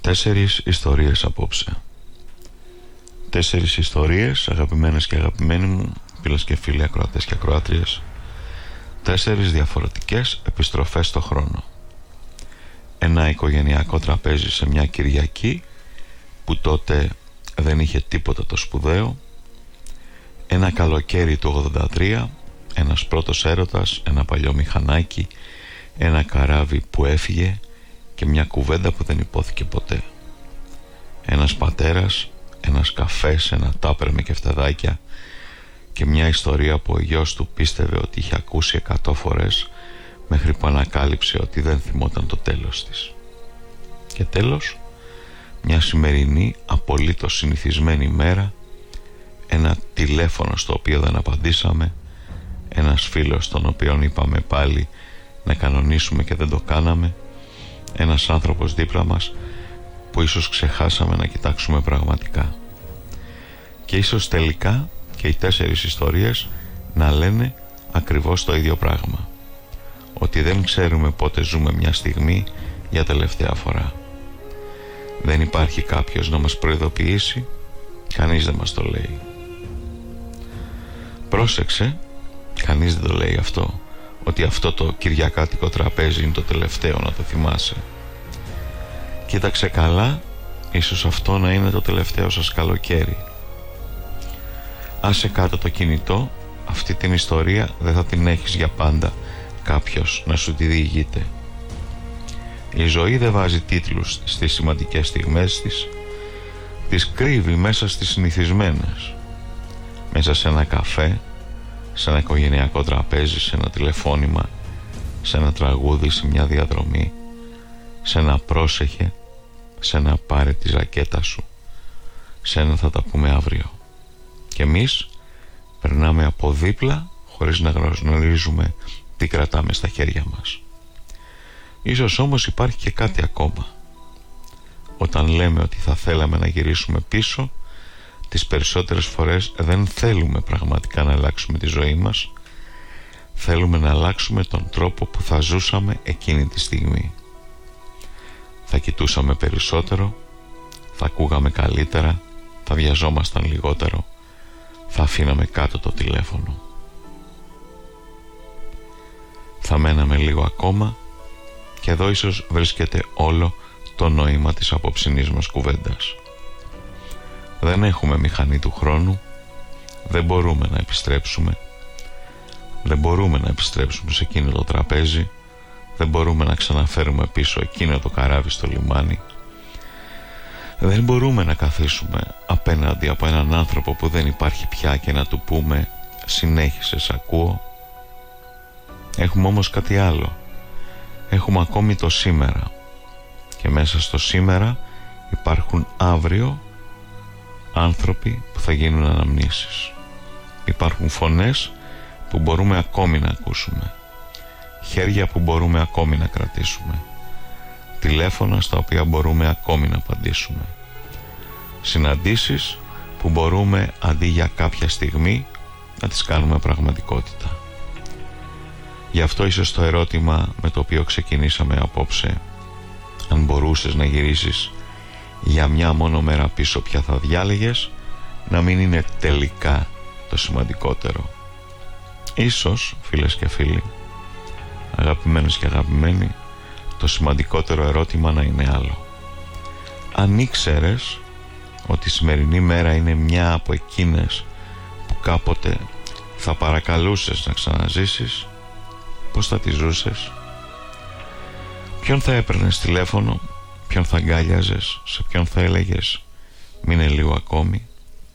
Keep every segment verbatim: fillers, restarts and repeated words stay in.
Τέσσερις ιστορίες απόψε. Τέσσερις ιστορίες, αγαπημένες και αγαπημένοι μου, φίλες και φίλοι, ακροατές και ακροάτριες. Τέσσερις διαφορετικές επιστροφές στο χρόνο. Ένα οικογενειακό τραπέζι σε μια Κυριακή που τότε δεν είχε τίποτα το σπουδαίο. Ένα καλοκαίρι του ογδόντα τρία, ένας πρώτος έρωτας, ένα παλιό μηχανάκι, ένα καράβι που έφυγε και μια κουβέντα που δεν υπόθηκε ποτέ. Ένας πατέρας, ένας καφές, ένα τάπερ με κεφτεδάκια και μια ιστορία που ο γιος του πίστευε ότι είχε ακούσει εκατό φορές μέχρι που ανακάλυψε ότι δεν θυμόταν το τέλος της. Και τέλος, μια σημερινή απολύτως συνηθισμένη μέρα, ένα τηλέφωνο στο οποίο δεν απαντήσαμε, ένας φίλος τον οποίον είπαμε πάλι να κανονίσουμε και δεν το κάναμε, ένας άνθρωπος δίπλα μας που ίσως ξεχάσαμε να κοιτάξουμε πραγματικά. Και ίσως τελικά και οι τέσσερις ιστορίες να λένε ακριβώς το ίδιο πράγμα, ότι δεν ξέρουμε πότε ζούμε μια στιγμή για τελευταία φορά. Δεν υπάρχει κάποιος να μας προειδοποιήσει, κανείς δεν μας το λέει. Πρόσεξε, κανείς δεν το λέει αυτό, ότι αυτό το κυριακάτικο τραπέζι είναι το τελευταίο, να το θυμάσαι. Κοίταξε καλά, ίσως αυτό να είναι το τελευταίο σας καλοκαίρι. Άσε κάτω το κινητό, αυτή την ιστορία δεν θα την έχεις για πάντα κάποιος να σου τη διηγείται. Η ζωή δεν βάζει τίτλους στις σημαντικές στιγμές της, τις κρύβει μέσα στις συνηθισμένες. Μέσα σε ένα καφέ, σε ένα οικογενειακό τραπέζι, σε ένα τηλεφώνημα, σε ένα τραγούδι, σε μια διαδρομή, σε ένα πρόσεχε, σε ένα πάρε τη ζακέτα σου, σε ένα θα τα πούμε αύριο. Και εμείς περνάμε από δίπλα χωρίς να γνωρίζουμε τι κρατάμε στα χέρια μας. Ίσως όμως υπάρχει και κάτι ακόμα. Όταν λέμε ότι θα θέλαμε να γυρίσουμε πίσω, τις περισσότερες φορές δεν θέλουμε πραγματικά να αλλάξουμε τη ζωή μας. Θέλουμε να αλλάξουμε τον τρόπο που θα ζούσαμε εκείνη τη στιγμή. Θα κοιτούσαμε περισσότερο, θα ακούγαμε καλύτερα, θα βιαζόμασταν λιγότερο, θα αφήναμε κάτω το τηλέφωνο. Θα μέναμε λίγο ακόμα και εδώ ίσως βρίσκεται όλο το νόημα της απόψινής μας κουβέντας. Δεν έχουμε μηχανή του χρόνου, δεν μπορούμε να επιστρέψουμε, δεν μπορούμε να επιστρέψουμε σε εκείνο το τραπέζι, δεν μπορούμε να ξαναφέρουμε πίσω εκείνο το καράβι στο λιμάνι, δεν μπορούμε να καθίσουμε απέναντι από έναν άνθρωπο που δεν υπάρχει πια και να του πούμε συνέχισε, σ' ακούω. Έχουμε όμως κάτι άλλο. Έχουμε ακόμη το σήμερα και μέσα στο σήμερα υπάρχουν αύριο άνθρωποι που θα γίνουν αναμνήσεις. Υπάρχουν φωνές που μπορούμε ακόμη να ακούσουμε, χέρια που μπορούμε ακόμη να κρατήσουμε, τηλέφωνα στα οποία μπορούμε ακόμη να απαντήσουμε, συναντήσεις που μπορούμε αντί για κάποια στιγμή να τις κάνουμε πραγματικότητα. Γι' αυτό ίσως το ερώτημα με το οποίο ξεκινήσαμε απόψε, αν μπορούσες να γυρίσεις για μια μόνο μέρα πίσω, ποια θα διάλεγες, να μην είναι τελικά το σημαντικότερο. Ίσως, φίλες και φίλοι, αγαπημένες και αγαπημένοι, το σημαντικότερο ερώτημα να είναι άλλο. Αν ήξερες ότι η σημερινή μέρα είναι μια από εκείνες που κάποτε θα παρακαλούσες να ξαναζήσεις, πώς θα τη ζούσες? Ποιον θα έπαιρνες τηλέφωνο, ποιον θα αγκάλιαζες, σε ποιον θα έλεγες μείνε λίγο ακόμη?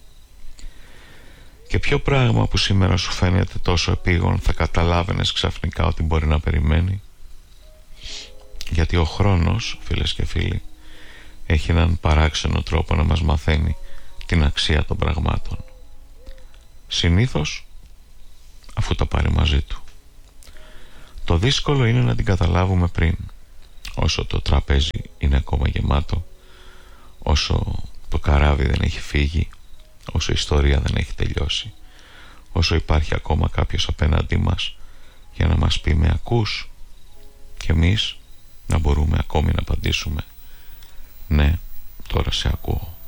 Και ποιο πράγμα που σήμερα σου φαίνεται τόσο επίγον θα καταλάβαινες ξαφνικά ότι μπορεί να περιμένει? Γιατί ο χρόνος, φίλες και φίλοι, έχει έναν παράξενο τρόπο να μας μαθαίνει την αξία των πραγμάτων. Συνήθως αφού τα πάρει μαζί του. Το δύσκολο είναι να την καταλάβουμε πριν, όσο το τραπέζι είναι ακόμα γεμάτο, όσο το καράβι δεν έχει φύγει, όσο η ιστορία δεν έχει τελειώσει, όσο υπάρχει ακόμα κάποιος απέναντί μας για να μας πει με ακούς, και εμείς να μπορούμε ακόμη να απαντήσουμε ναι, τώρα σε ακούω.